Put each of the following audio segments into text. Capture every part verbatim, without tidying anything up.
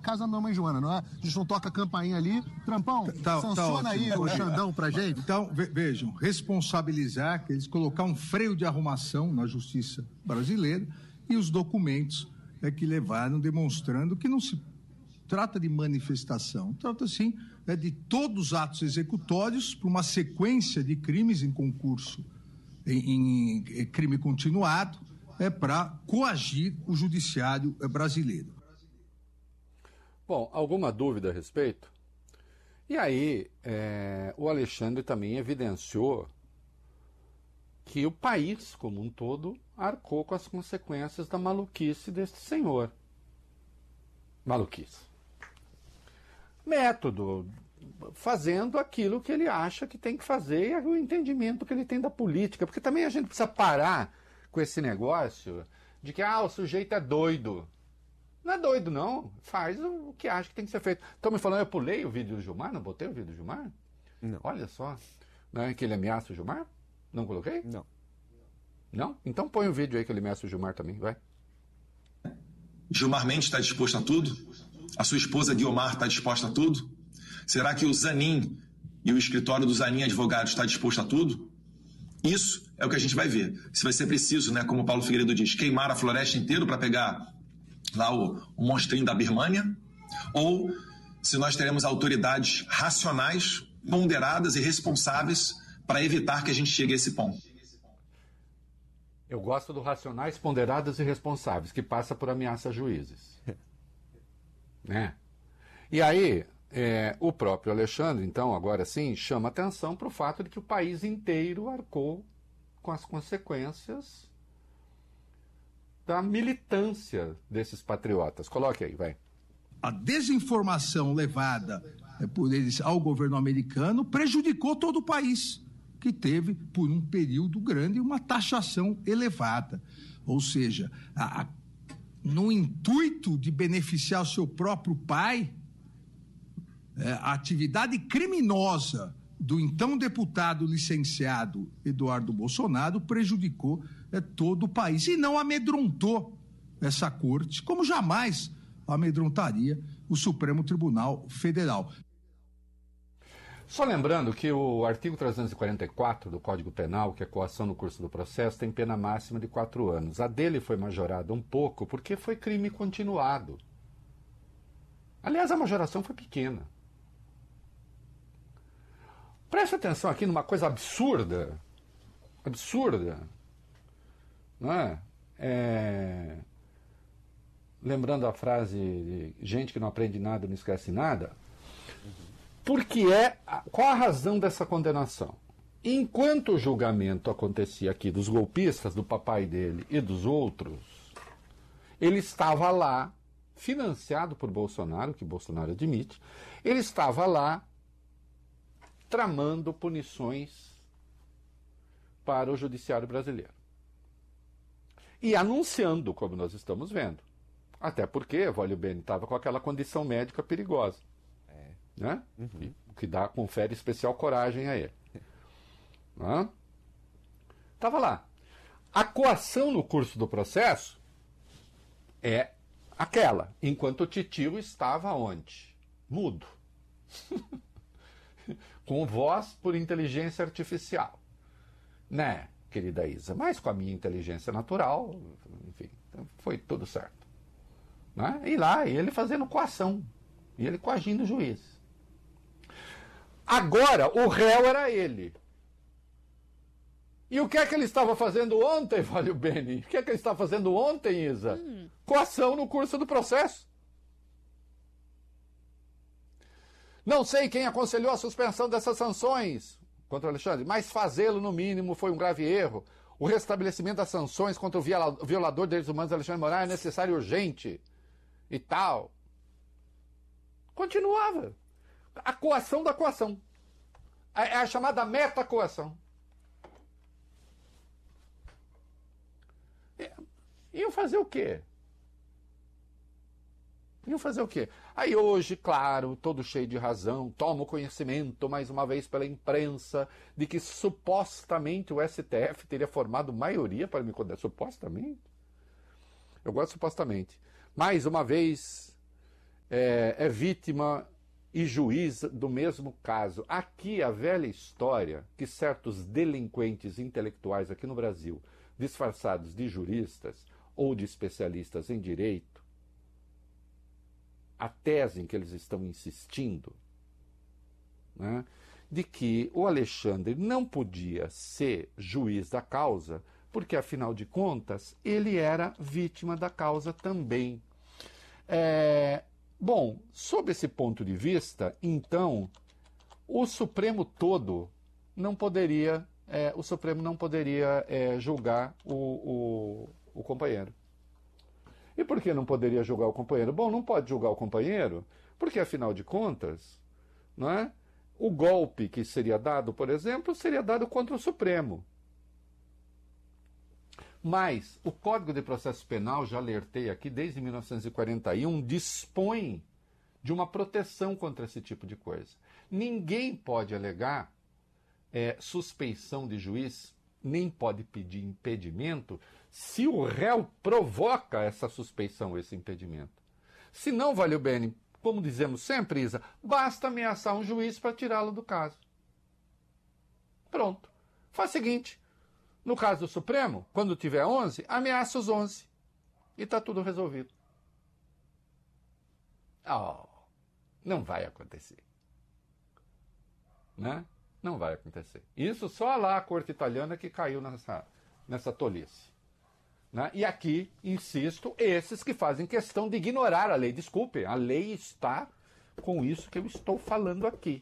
casa da Mamãe Joana, não é? A gente não toca a campainha ali. Trampão, tá, sanciona tá aí o Xandão pra gente. Então, vejam, responsabilizar, que eles colocar um freio de arrumação na justiça brasileira e os documentos é, que levaram demonstrando que não se trata de manifestação, trata sim é, de todos os atos executórios para uma sequência de crimes em concurso, em, em, em crime continuado, é para coagir o judiciário brasileiro. Bom, alguma dúvida a respeito? E aí, é, o Alexandre também evidenciou que o país como um todo arcou com as consequências da maluquice deste senhor. Maluquice. Método, fazendo aquilo que ele acha que tem que fazer e o entendimento que ele tem da política. Porque também a gente precisa parar com esse negócio de que ah, o sujeito é doido. Não é doido, não. Faz o que acha que tem que ser feito. Estão me falando, eu pulei o vídeo do Gilmar? Não botei o vídeo do Gilmar? Não. Olha só. Não é que ele ameaça o Gilmar? Não coloquei? Não. Não? Então põe o vídeo aí que ele ameaça o Gilmar também, vai. Gilmar Mendes está disposto a tudo? A sua esposa Guiomar está disposta a tudo? Será que o Zanin e o escritório do Zanin Advogados está disposto a tudo? Isso é o que a gente vai ver. Se vai ser preciso, né, como o Paulo Figueiredo diz, queimar a floresta inteira para pegar lá o, o monstrinho da Birmânia, ou se nós teremos autoridades racionais, ponderadas e responsáveis para evitar que a gente chegue a esse ponto. Eu gosto do racionais, ponderados e responsáveis, que passa por ameaça a juízes. Né? E aí, é, o próprio Alexandre, então, agora sim, chama atenção para o fato de que o país inteiro arcou com as consequências da militância desses patriotas. Coloque aí, vai. A desinformação levada por eles ao governo americano prejudicou todo o país, que teve, por um período grande, uma taxação elevada. Ou seja, a, a, no intuito de beneficiar o seu próprio pai, é, a atividade criminosa do então deputado licenciado Eduardo Bolsonaro prejudicou é, todo o país e não amedrontou essa corte, como jamais amedrontaria o Supremo Tribunal Federal. Só lembrando que o artigo trezentos e quarenta e quatro do Código Penal, que é coação no curso do processo, tem pena máxima de quatro anos. A dele foi majorada um pouco porque foi crime continuado. Aliás, a majoração foi pequena. Preste atenção aqui numa coisa absurda. Absurda. Não é? É... Lembrando a frase de gente que não aprende nada, não esquece nada. Porque é... Qual a razão dessa condenação? Enquanto o julgamento acontecia aqui dos golpistas, do papai dele e dos outros, ele estava lá, financiado por Bolsonaro, que Bolsonaro admite, ele estava lá tramando punições para o judiciário brasileiro. E anunciando, como nós estamos vendo. Até porque Evolio Beni estava com aquela condição médica perigosa. É. Né? Uhum. O que dá, confere especial coragem a ele. Estava lá. A coação no curso do processo é aquela, enquanto o titio estava onde? Mudo. Com voz por inteligência artificial. Né, querida Isa? Mas com a minha inteligência natural, enfim, foi tudo certo. Né? E lá, ele fazendo coação. E ele coagindo o juiz. Agora, o réu era ele. E o que é que ele estava fazendo ontem, Evolio Beni? O que é que ele estava fazendo ontem, Isa? Hum. Coação no curso do processo. Não sei quem aconselhou a suspensão dessas sanções contra o Alexandre, mas fazê-lo, no mínimo, foi um grave erro. O restabelecimento das sanções contra o violador de direitos humanos, Alexandre Moraes, é necessário e urgente. E tal. Continuava. A coação da coação. É a chamada metacoação. Iam fazer o quê? Iam fazer o quê? Aí hoje, claro, todo cheio de razão, tomo conhecimento, mais uma vez pela imprensa, de que supostamente o S T F teria formado maioria para me condenar. Supostamente? Eu gosto supostamente. Mais uma vez, é, é vítima e juiz do mesmo caso. Aqui a velha história que certos delinquentes intelectuais aqui no Brasil, disfarçados de juristas ou de especialistas em direito, a tese em que eles estão insistindo, né, de que o Alexandre não podia ser juiz da causa, porque, afinal de contas, ele era vítima da causa também. É, bom, sob esse ponto de vista, então, o Supremo todo não poderia, é, o Supremo não poderia é, julgar o, o, o companheiro. E por que não poderia julgar o companheiro? Bom, não pode julgar o companheiro, porque, afinal de contas, não é? O golpe que seria dado, por exemplo, seria dado contra o Supremo. Mas o Código de Processo Penal, já alertei aqui, desde mil novecentos e quarenta e um, dispõe de uma proteção contra esse tipo de coisa. Ninguém pode alegar é, suspeição de juiz, nem pode pedir impedimento, se o réu provoca essa suspeição, esse impedimento. Se não, valeu bem, como dizemos sempre, Isa, basta ameaçar um juiz para tirá-lo do caso. Pronto. Faz o seguinte, no caso do Supremo, quando tiver onze, ameaça os onze. E está tudo resolvido. Oh, não vai acontecer. Né? Não vai acontecer. Isso só lá a corte italiana que caiu nessa, nessa tolice. Né? E aqui, insisto, esses que fazem questão de ignorar a lei. Desculpe, a lei está com isso que eu estou falando aqui.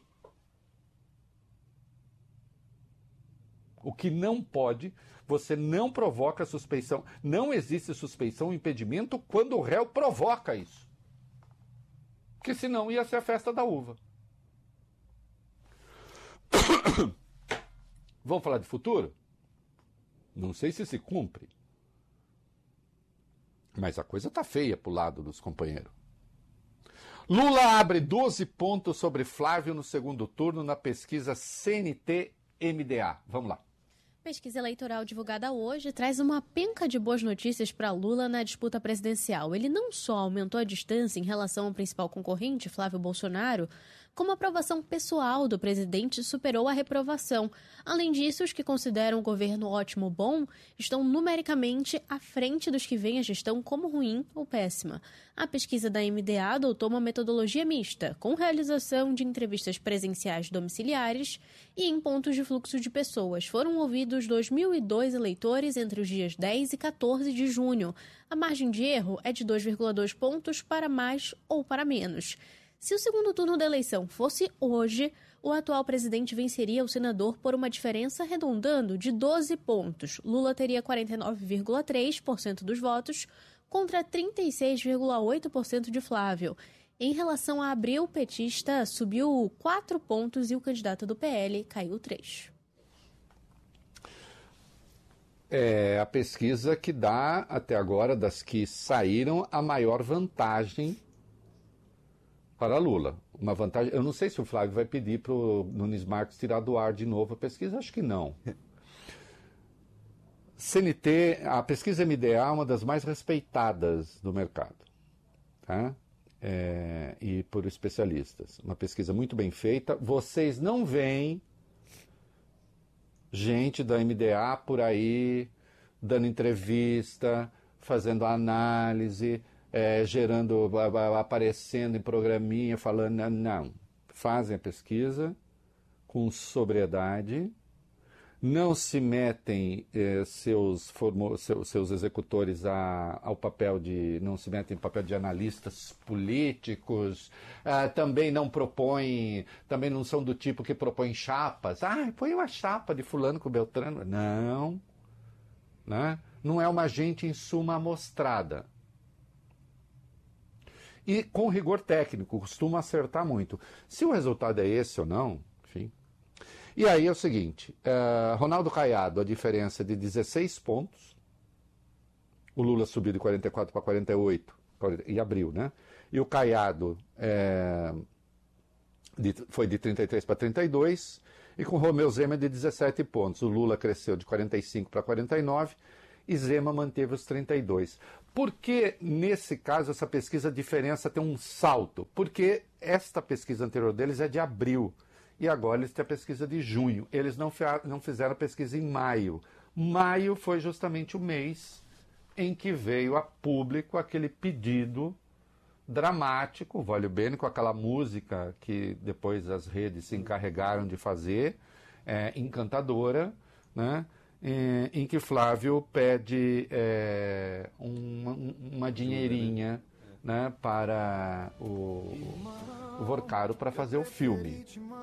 O que não pode, você não provoca suspeição. Não existe suspeição ou impedimento quando o réu provoca isso. Porque senão ia ser a festa da uva. Vamos falar de futuro? Não sei se se cumpre. Mas a coisa está feia para o lado dos companheiros. Lula abre doze pontos sobre Flávio no segundo turno na pesquisa C N T M D A. Vamos lá. Pesquisa eleitoral divulgada hoje traz uma penca de boas notícias para Lula na disputa presidencial. Ele não só aumentou a distância em relação ao principal concorrente, Flávio Bolsonaro, como a aprovação pessoal do presidente superou a reprovação. Além disso, os que consideram o governo ótimo ou bom estão numericamente à frente dos que veem a gestão como ruim ou péssima. A pesquisa da M D A adotou uma metodologia mista, com realização de entrevistas presenciais domiciliares e em pontos de fluxo de pessoas. Foram ouvidos dois mil e dois eleitores entre os dias dez e quatorze de junho. A margem de erro é de dois vírgula dois pontos para mais ou para menos. Se o segundo turno da eleição fosse hoje, o atual presidente venceria o senador por uma diferença arredondando de doze pontos. Lula teria quarenta e nove vírgula três por cento dos votos contra trinta e seis vírgula oito por cento de Flávio. Em relação a abril, o petista subiu quatro pontos e o candidato do P L caiu três. É a pesquisa que dá, até agora, das que saíram, a maior vantagem para Lula. Uma vantagem. Eu não sei se o Flávio vai pedir para o Nunes Marques tirar do ar de novo a pesquisa, acho que não. C N T, a pesquisa M D A é uma das mais respeitadas do mercado, tá? É, e por especialistas. Uma pesquisa muito bem feita. Vocês não veem gente da M D A por aí dando entrevista, fazendo análise, É, gerando, aparecendo em programinha, falando, não, fazem a pesquisa com sobriedade, não se metem eh, seus, formo, seus, seus executores a, ao papel de, não se metem em papel de analistas políticos, ah, também não propõem, também não são do tipo que propõem chapas, ah, põe uma chapa de fulano com Beltrano, não, né? Não é uma gente em suma amostrada. E com rigor técnico, costuma acertar muito. Se o resultado é esse ou não, enfim. E aí é o seguinte, uh, Ronaldo Caiado, a diferença é de dezesseis pontos, o Lula subiu de quarenta e quatro para quarenta e oito, em abril, né? E o Caiado é, de, foi de trinta e três para trinta e dois, e com Romeu Zema de dezessete pontos. O Lula cresceu de quarenta e cinco para quarenta e nove, e Zema manteve os trinta e dois. Por que, nesse caso, essa pesquisa, a diferença tem um salto? Porque esta pesquisa anterior deles é de abril, e agora eles têm a pesquisa de junho. Eles não, não fizeram a pesquisa em maio. Maio foi justamente o mês em que veio a público aquele pedido dramático, Voglio Bene, com aquela música que depois as redes se encarregaram de fazer, é, encantadora, né? Em, em que Flávio pede é, uma, uma dinheirinha, né, para o, o Vorcaro para fazer o filme.